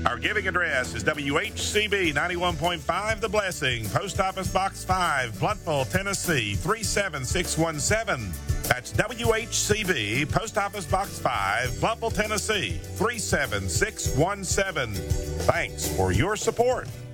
Our giving address is WHCB 91.5 The Blessing, Post Office Box 5, Blountville, Tennessee 37617. That's WHCB, Post Office Box 5, Blountville, Tennessee 37617. Thanks for your support.